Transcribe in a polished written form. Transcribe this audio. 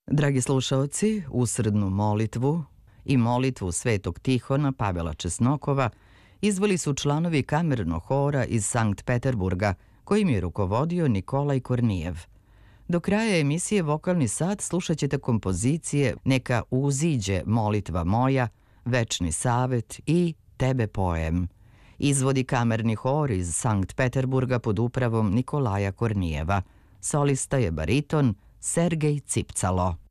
Dragi slušaoci, usrednu molitvu i molitvu Svetog Tihona Pavela Česnokova izveli su članovi kamernog hora iz Sankt Peterburga, kojim je rukovodio Nikolaj Kornijev. Do kraja emisije Vokalni sat slušat ćete kompozicije Neka uziđe molitva moja, Večni savet i Tebe pojem. Izvodi kamerni hor iz Sankt Peterburga pod upravom Nikolaja Kornijeva. Solista je bariton Sergej Cipcalo.